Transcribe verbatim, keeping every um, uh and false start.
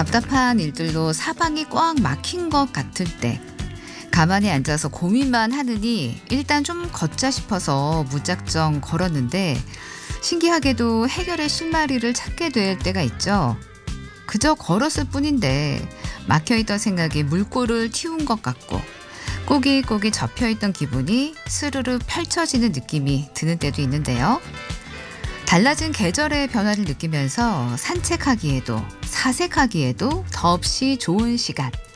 답답한 일들로 사방이 꽉 막힌 것 같을 때 가만히 앉아서 고민만 하느니 일단 좀 걷자 싶어서 무작정 걸었는데 신기하게도 해결의 실마리를 찾게 될 때가 있죠. 그저 걸었을 뿐인데 막혀있던 생각이 물꼬를 틔운 것 같고 꼬깃꼬깃 접혀있던 기분이 스르르 펼쳐지는 느낌이 드는 때도 있는데요. 달라진 계절의 변화를 느끼면서 산책하기에도 사색하기에도 더없이 좋은 시간.